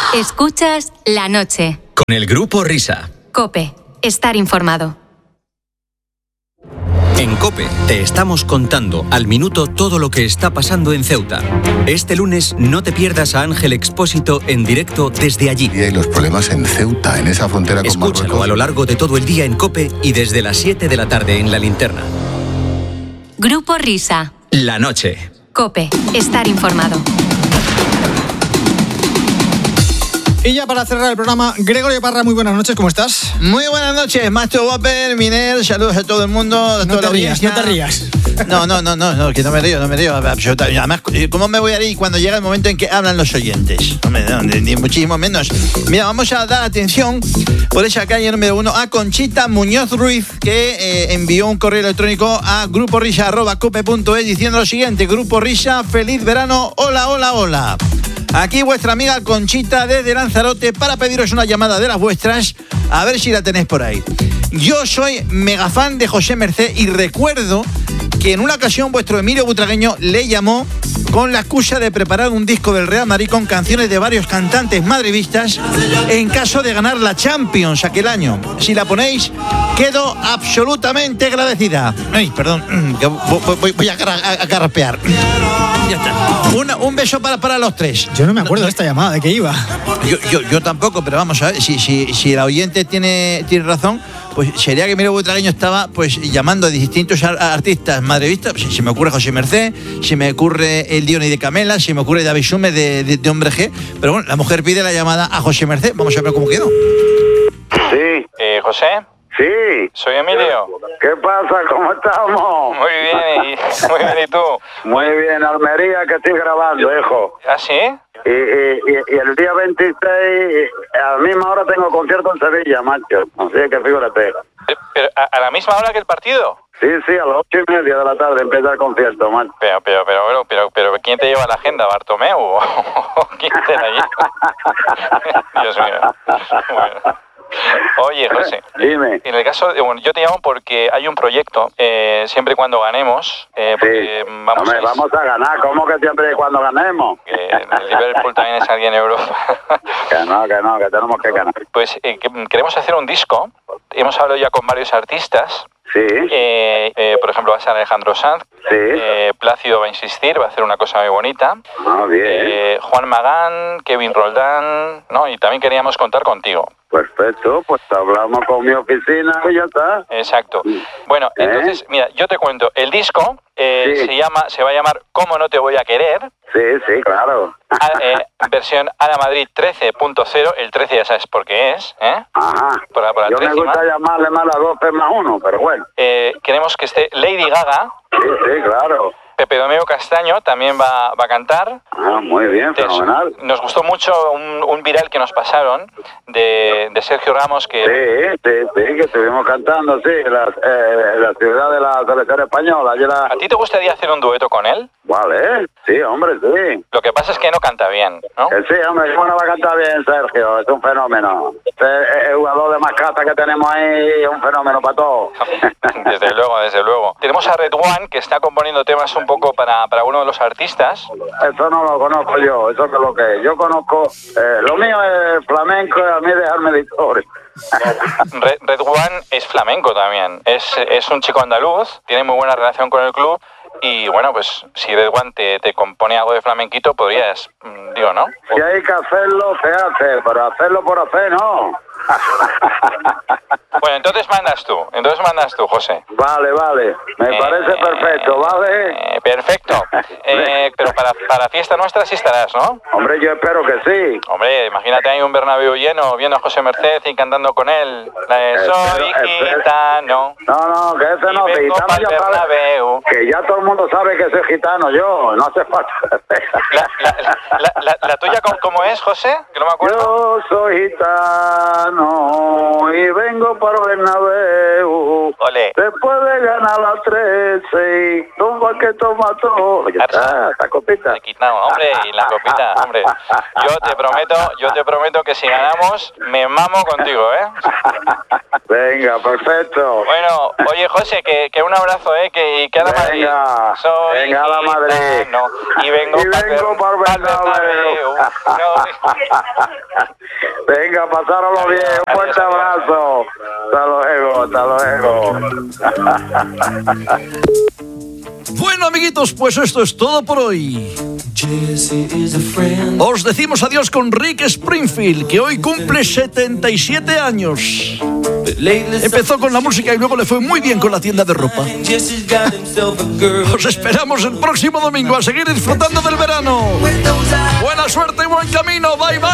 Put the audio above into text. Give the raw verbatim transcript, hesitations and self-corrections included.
Escuchas La Noche. Con el Grupo Risa. COPE. Estar informado. En COPE te estamos contando al minuto todo lo que está pasando en Ceuta. Este lunes no te pierdas a Ángel Expósito en directo desde allí. Y los problemas en Ceuta, en esa frontera con Marruecos. Escúchalo a lo largo de todo el día en COPE y desde las siete de la tarde en La Linterna. Grupo Risa. La Noche. COPE. Estar informado. Y ya para cerrar el programa, Gregorio Parra, muy buenas noches, ¿cómo estás? Muy buenas noches, Macho Wapper, Miner, saludos a todo el mundo. A no, toda te rías, no te rías, no No, no, no, no, que no me río, no me río. Absolutamente. Además, ¿cómo me voy a reír cuando llega el momento en que hablan los oyentes? No, no, ni muchísimo menos. Mira, vamos a dar atención por esa calle número uno a Conchita Muñoz Ruiz, que eh, envió un correo electrónico a gruporisa arroba cope punto es diciendo lo siguiente: Grupo Risa, feliz verano, hola, hola, hola. Aquí vuestra amiga Conchita desde Lanzarote para pediros una llamada de las vuestras, a ver si la tenéis por ahí. Yo soy mega fan de José Mercé y recuerdo que en una ocasión vuestro Emilio Butragueño le llamó con la excusa de preparar un disco del Real Madrid con canciones de varios cantantes madridistas en caso de ganar la Champions aquel año. Si la ponéis, quedo absolutamente agradecida. Ay, perdón, que voy, voy, voy a, a, a carrapear. Ya está. Una, un beso para, para los tres. Yo no me acuerdo de esta llamada, ¿de qué iba? Yo, yo, yo tampoco, pero vamos a ver, si, si, si la oyente tiene, tiene razón, pues sería que Emilio Butragueño estaba pues llamando a distintos artistas madridistas. Si, si me ocurre José Mercé, si me ocurre el Dioni de Camela, si me ocurre David Sume de, de, de Hombre G. Pero bueno, la mujer pide la llamada a José Mercé. Vamos a ver cómo quedó. Sí. Eh, ¿José? Sí. Soy Emilio. ¿Qué pasa? ¿Cómo estamos? Muy bien, y, muy bien, ¿y tú? Muy bien, Almería, que estoy grabando, hijo. ¿Ah, sí? Y, y, y el día veintiséis, a la misma hora tengo concierto en Sevilla, macho. Así que fíjate. ¿Pero a, a la misma hora que el partido? Sí, sí, a las ocho y media de la tarde empieza el concierto, macho. Pero, pero, pero, pero, pero, pero ¿quién te lleva la agenda? ¿Bartomeu? ¿O quién te la lleva? Dios mío. Bueno. Oye, José, dime. En el caso de, bueno, yo te llamo porque hay un proyecto, eh, siempre y cuando ganemos, eh, porque sí. vamos, Hombre, a, vamos a ganar, ¿cómo que siempre y cuando ganemos? Que el Liverpool también es alguien en Europa. Que no, que no, que tenemos que ganar. Pues eh, que queremos hacer un disco, hemos hablado ya con varios artistas. Sí. Eh, eh, por ejemplo, va a ser Alejandro Sanz. Sí. Eh, Plácido va a insistir, va a hacer una cosa muy bonita. Ah, bien. Eh, Juan Magán, Kevin Roldán, ¿no? Y también queríamos contar contigo. Perfecto, pues hablamos con mi oficina y ya está. Exacto. Bueno, ¿Eh? entonces, mira, yo te cuento, el disco eh, sí. se llama, se va a llamar ¿Cómo no te voy a querer? Sí, sí, claro. A, eh, versión Ana Madrid trece punto cero, el trece ya sabes por qué es, ¿eh? Ajá. Por la, por la yo me gusta llamarle más a doce más uno, pero bueno. Eh, queremos que esté Lady Gaga. Sí, sí, claro. Pepe Domingo Castaño también va, va a cantar. Ah, muy bien, fenomenal. Nos gustó mucho un, un viral que nos pasaron de, de Sergio Ramos que... Sí, sí, sí, que estuvimos cantando, sí, en la, eh, la ciudad de la selección española. La... ¿A ti te gustaría hacer un dueto con él? Vale, sí, hombre, sí. Lo que pasa es que no canta bien, ¿no? Eh, sí, hombre, ¿cómo no va a cantar bien, Sergio? Es un fenómeno. El, el jugador de mascata que tenemos ahí es un fenómeno para todos. Desde luego, desde luego. Tenemos a Red One, que está componiendo temas un poco para, para uno de los artistas. Eso no lo conozco yo, eso no es lo que es. Yo conozco, eh, lo mío es flamenco y a mí dejarme de historia. Red, Red One es flamenco también. Es, es un chico andaluz, tiene muy buena relación con el club. Y bueno, pues si Red One te, te compone algo de flamenquito, podrías, digo, ¿no? Si hay que hacerlo, se hace, pero hacerlo por hacer, no. Bueno, entonces mandas tú, entonces mandas tú, José. Vale, vale, me eh, parece perfecto, ¿vale? Eh, perfecto, eh, pero para, para fiesta nuestra sí estarás, ¿no? Hombre, yo espero que sí. Hombre, imagínate ahí un Bernabéu lleno, viendo a José Merced y cantando con él, la de Soy gitano. No, no, que ese no, que gitano ya sabe, que ya todo el mundo sabe que soy gitano yo, no hace falta. La, la, la, la, la tuya, ¿cómo es, José? Que no me acuerdo. Yo soy gitano. verano y vengo para Bernabéu. Ole. Después de ganar la trece, toma que toma todo. Ya está, esta copita. Te quitamos, hombre, y la copita, hombre. Yo te prometo, yo te prometo que si ganamos, me mamo contigo, ¿eh? Venga, perfecto. Bueno, oye, José, que, que un abrazo, ¿eh? Que, que a la Madrid. Venga, Soy venga a la Madrid. gitano y vengo, Y vengo para para Bernabéu. Venga, pasáronlo bien. Un fuerte abrazo. Hasta luego, hasta luego. Bueno, amiguitos, pues esto es todo por hoy. Os decimos adiós con Rick Springfield, que hoy cumple setenta y siete años. Empezó con la música y luego le fue muy bien con la tienda de ropa. Os esperamos el próximo domingo a seguir disfrutando del verano. Buena suerte y buen camino. Bye, bye.